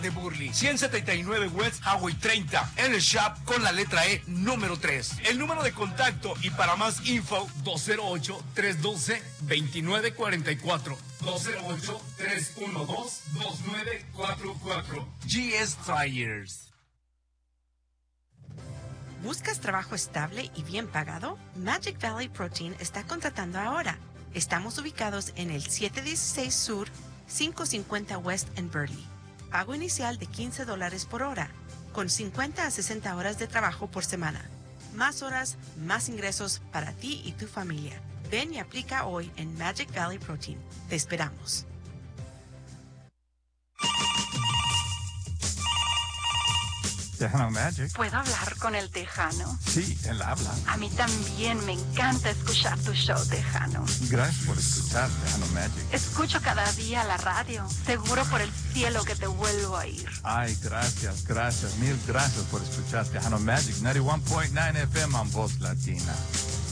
de Burley, 179 West Highway 30, en el shop con la letra E número 3. El número de contacto y para más info, 208-312-2944. 208-312-2944. GS Tires. ¿Buscas trabajo estable y bien pagado? Magic Valley Protein está contratando ahora. Estamos ubicados en el 716 Sur, 550 West en Burley. Pago inicial de $15 por hora, con 50 a 60 horas de trabajo por semana. Más horas, más ingresos para ti y tu familia. Ven y aplica hoy en Magic Valley Protein. Te esperamos. Tejano Magic. ¿Puedo hablar con el Tejano? Sí, él habla. A mí también me encanta escuchar tu show, Tejano. Gracias por escuchar Tejano Magic. Escucho cada día la radio. Seguro por el cielo que te vuelvo a ir. Ay, gracias. Mil gracias por escuchar Tejano Magic. 91.9 FM en Voz Latina.